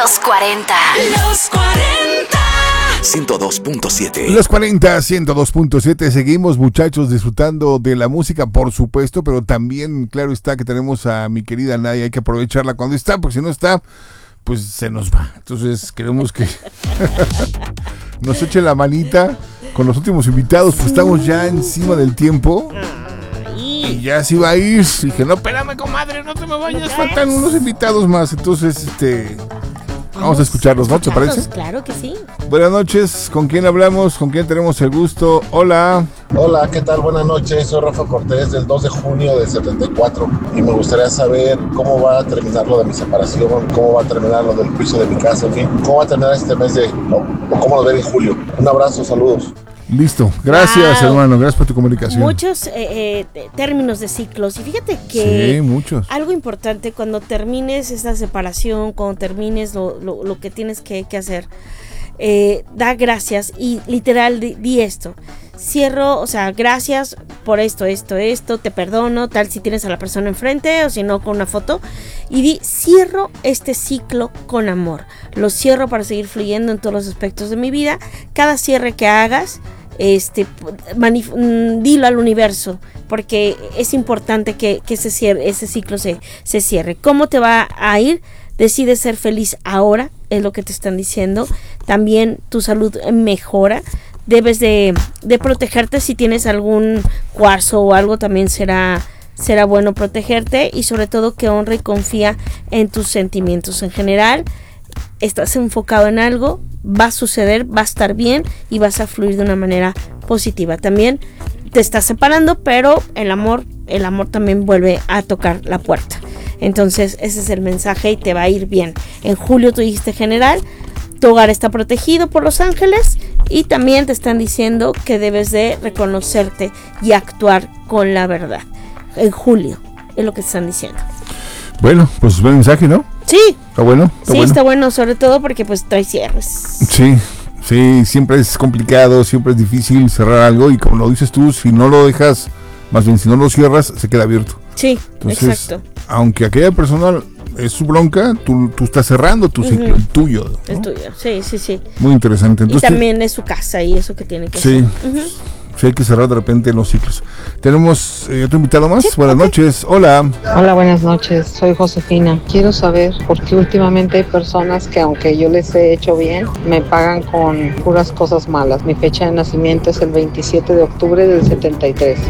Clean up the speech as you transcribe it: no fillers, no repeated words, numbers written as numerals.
Los 40. Los 40. 102.7. Los 40, 102.7. Seguimos, muchachos, disfrutando de la música, por supuesto, pero también, claro está, que tenemos a mi querida Nadia. Hay que aprovecharla cuando está, porque si no está, pues se nos va. Entonces queremos que nos eche la manita con los últimos invitados, pues estamos ya encima del tiempo. Y ya se iba a ir. Dije, no, espérame, comadre, no te me vayas, faltan unos invitados más. Entonces, vamos a escucharlos, ¿no? ¿Te parece? Claro que sí. Buenas noches, ¿con quién hablamos? ¿Con quién tenemos el gusto? Hola. Hola, ¿qué tal? Buenas noches, soy Rafa Cortés del 2 de junio del 74 y me gustaría saber cómo va a terminar lo de mi separación, cómo va a terminar lo del juicio de mi casa, en fin, cómo va a terminar este mes o cómo lo ven en julio. Un abrazo, saludos. Listo, gracias, hermano, gracias por tu comunicación. Muchos términos de ciclos, y fíjate que sí, muchos. Algo importante cuando termines esta separación, cuando termines lo que tienes que hacer, da gracias y literal di esto. Cierro, o sea, gracias por esto, te perdono, tal si tienes a la persona enfrente o si no con una foto, y cierro este ciclo con amor. Lo cierro para seguir fluyendo en todos los aspectos de mi vida. Cada cierre que hagas, dilo al universo, porque es importante que ese ciclo se cierre. ¿Cómo te va a ir? Decide ser feliz ahora, es lo que te están diciendo. También tu salud mejora. Debes de protegerte. Si tienes algún cuarzo o algo, también será bueno protegerte, y sobre todo que honra y confía en tus sentimientos. En general, estás enfocado en algo, va a suceder, va a estar bien y vas a fluir de una manera positiva. También te estás separando, pero el amor también vuelve a tocar la puerta. Entonces ese es el mensaje y te va a ir bien. En julio tú dijiste general, tu hogar está protegido por los ángeles, y también te están diciendo que debes de reconocerte y actuar con la verdad. En julio es lo que te están diciendo. Bueno, pues buen mensaje, ¿no? Sí. ¿Está bueno? Está bueno, sobre todo porque pues trae cierres. Sí, siempre es complicado, siempre es difícil cerrar algo, y como lo dices tú, si no lo dejas, más bien si no lo cierras, se queda abierto. Sí, entonces, exacto. Aunque aquella persona es su bronca, tú estás cerrando tu ciclo, el tuyo, ¿no? El tuyo, sí. Muy interesante. Entonces, y también es su casa y eso que tiene que hacer. Sí, hay que cerrar de repente los ciclos. Tenemos otro invitado más. Sí, buenas noches. Hola. Hola, buenas noches. Soy Josefina. Quiero saber por qué últimamente hay personas que, aunque yo les he hecho bien, me pagan con puras cosas malas. Mi fecha de nacimiento es el 27 de octubre del 73.